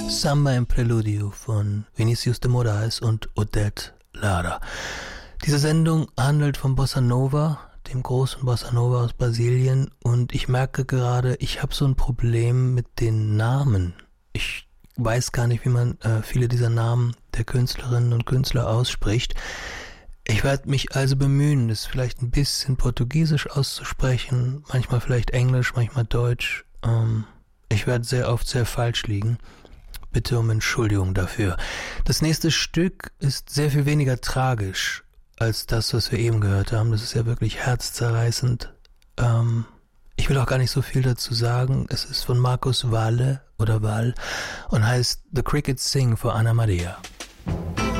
Samba im Preludio von Vinicius de Moraes und Odette Lara. Diese Sendung handelt von Bossa Nova, dem großen Bossa Nova aus Brasilien, und ich merke gerade, ich habe so ein Problem mit den Namen. Ich weiß gar nicht, wie man viele dieser Namen der Künstlerinnen und Künstler ausspricht. Ich werde mich also bemühen, das vielleicht ein bisschen Portugiesisch auszusprechen, manchmal vielleicht Englisch, manchmal Deutsch. Ich werde sehr oft sehr falsch liegen. Bitte um Entschuldigung dafür. Das nächste Stück ist sehr viel weniger tragisch als das, was wir eben gehört haben. Das ist ja wirklich herzzerreißend. Ich will auch gar nicht so viel dazu sagen. Es ist von Marcos Valle oder Val und heißt The Crickets Sing for Ana Maria.